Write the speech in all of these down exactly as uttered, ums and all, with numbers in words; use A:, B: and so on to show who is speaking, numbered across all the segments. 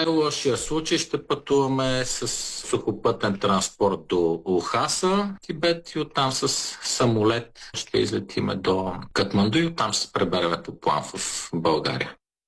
A: най-лошия случай ще пътуваме с сухопътен транспорт до Лхаса, Тибет, и оттам с самолет ще излетиме до Катманду и оттам ще се пребереме по план в България.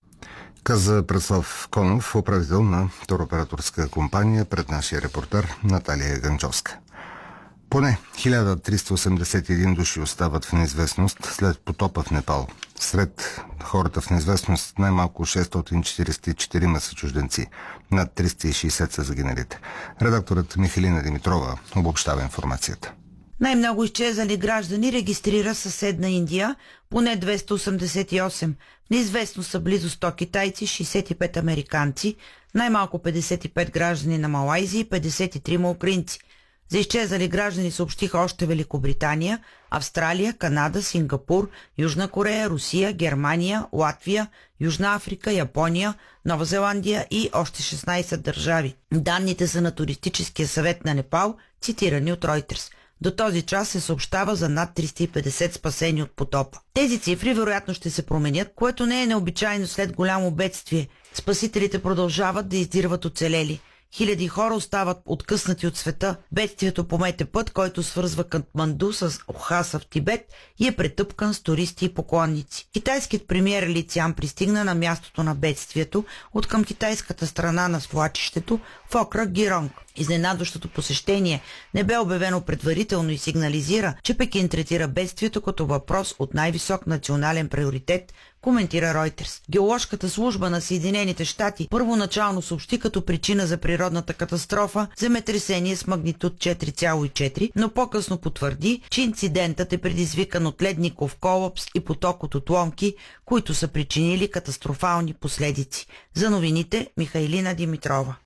B: Каза Преслав Конов, управител на туроператорска компания, пред нашия репортер Наталия Ганчовска. Поне хиляда триста осемдесет и един души остават в неизвестност след потопа в Непал. Сред хората в неизвестност най-малко шестстотин четиридесет и четири са чужденци. Над триста и шейсет са загиналите. Редакторът Михалина Димитрова обобщава информацията.
C: Най-много изчезали граждани регистрира съседна Индия, поне двеста осемдесет и осем. Неизвестно са близо сто китайци, шейсет и пет американци, най-малко петдесет и пет граждани на Малайзия и петдесет и три украинци. За изчезали граждани съобщиха още Великобритания, Австралия, Канада, Сингапур, Южна Корея, Русия, Германия, Латвия, Южна Африка, Япония, Нова Зеландия и още шестнайсет държави. Данните са на Туристическия съвет на Непал, цитирани от Reuters. До този час се съобщава за над триста и петдесет спасени от потопа. Тези цифри вероятно ще се променят, което не е необичайно след голямо бедствие. Спасителите продължават да издирват оцелели. Хиляди хора остават откъснати от света. Бедствието помете път, който свързва Катманду с Лхаса в Тибет и е претъпкан с туристи и поклонници. Китайският премиер Ли Цян пристигна на мястото на бедствието от към китайската страна на свлачището в окръг Гиронг. Изненадващото посещение не бе обявено предварително и сигнализира, че Пекин третира бедствието като въпрос от най-висок национален приоритет, коментира Reuters. Геоложката служба на Съединените щати първоначално съобщи като причина за природната катастрофа земетресение с магнитуд четири цяло и четири, но по-късно потвърди, че инцидентът е предизвикан от ледников колапс и поток от отломки, които са причинили катастрофални последици. За новините Михайлина Димитрова.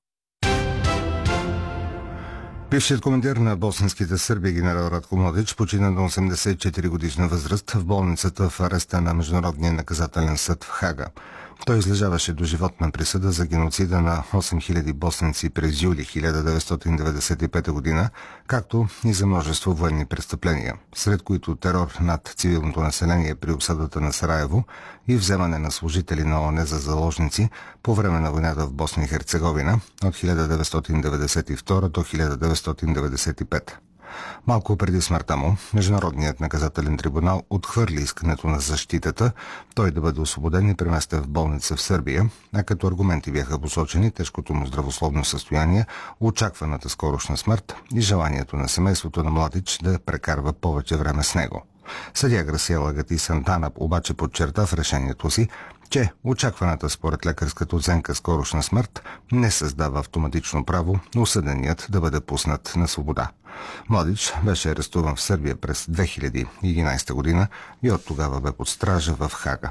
B: Бившият командир на босненските сърби генерал Радко Младич почина на осемдесет и четири годишна възраст в болницата в ареста на Международния наказателен съд в Хага. Той излежаваше доживотна присъда за геноцида на осем хиляди босненци през юли хиляда деветстотин деветдесет и пета година, както и за множество военни престъпления, сред които терор над цивилното население при обсадата на Сараево и вземане на служители на ООН за заложници по време на войната в Босна и Херцеговина от хиляда деветстотин деветдесет и втора до хиляда деветстотин деветдесет и пета. Малко преди смъртта му, Международният наказателен трибунал отхвърли искането на защитата той да бъде освободен и преместен в болница в Сърбия, а като аргументи бяха посочени тежкото му здравословно състояние, очакваната скорошна смърт и желанието на семейството на Младич да прекарва повече време с него. Съдия Грасиела Гати Сантана обаче подчерта в решението си, че очакваната според лекарската оценка скорошна смърт не създава автоматично право осъденият да бъде пуснат на свобода. Младич беше арестуван в Сърбия през две хиляди и единайсета година и от тогава бе под стража в Хага.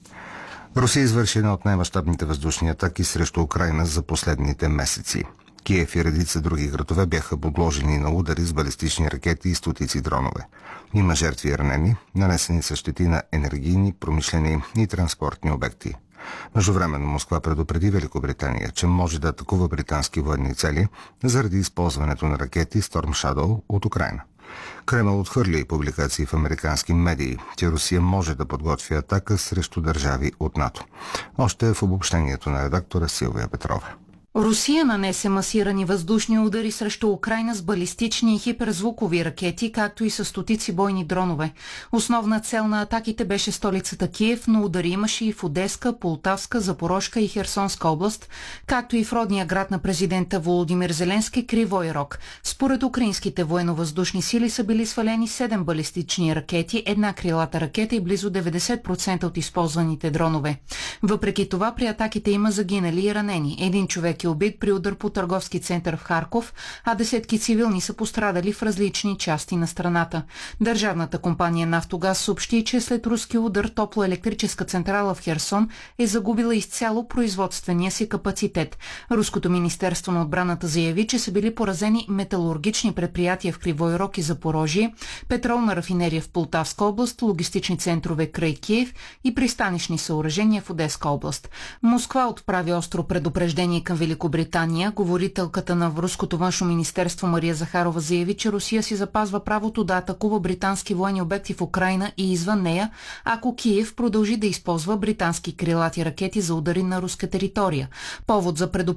B: Русия извърши една от най-мащабните въздушни атаки срещу Украйна за последните месеци. Киев и редица други градове бяха подложени на удари с балистични ракети и стотици дронове. Има жертви и ранени, нанесени са щети на енергийни, промишлени и транспортни обекти. Междувременно Москва предупреди Великобритания, че може да атакува британски военни цели заради използването на ракети Storm Shadow от Украйна. Кремъл отхвърли публикации в американски медии, че Русия може да подготви атака срещу държави от НАТО. Още в обобщението на редактора Силвия Петрова.
D: Русия нанесе масирани въздушни удари срещу Украйна с балистични и хиперзвукови ракети, както и с стотици бойни дронове. Основна цел на атаките беше столицата Киев, но удари имаше и в Одеска, Полтавска, Запорожка и Херсонска област, както и в родния град на президента Володимир Зеленски Кривой Рог. Според украинските военновъздушни сили са били свалени седем балистични ракети, една крилата ракета и близо деветдесет процента от използваните дронове. Въпреки това при атаките има загинали и ранени. Един човек е убит при удар по търговски център в Харков, а десетки цивилни са пострадали в различни части на страната. Държавната компания Нафтогаз съобщи, че след руски удар топлоелектрическа централа в Херсон е загубила изцяло производствения си капацитет. Руското министерство на отбраната заяви, че са били поразени металургични предприятия в Кривой Рог и Запорожие, петролна рафинерия в Полтавска област, логистични центрове край Киев и пристанищни съоръжения в Одеска област. Москва отправи остро предупреждение към Великобритания. Говорителката на руското външно министерство Мария Захарова заяви, че Русия си запазва правото да атакува британски военни обекти в Украйна и извън нея, ако Киев продължи да използва британски крилати ракети за удари на руска територия. Повод за предупреждение